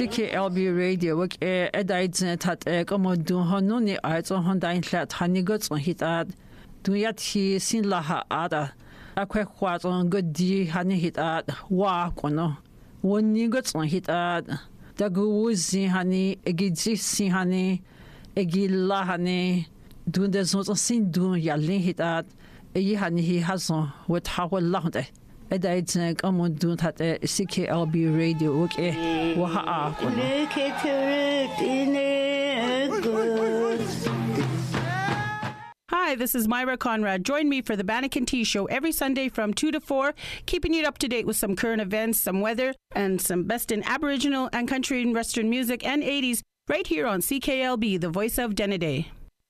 CKLB radio work edited tat commodun honuni arts on Honda flat hanigots on hit ad do yet he sin laha ada a quick was on good d honey hit ad walk on no one nigots on hit ad the goozy honey a gidzi honey a gilla honey doing there's not a sin doing yelling hit ad a honey he has on with how long day. Editing commodun tat CKLB radio okay waha Hi, this is Myra Conrad. Join me for the Bannekin Tea Show every Sunday from 2 to 4, keeping you up to date with some current events, some weather, and some best in Aboriginal and country and Western music and 80s right here on CKLB, the voice of Denneday.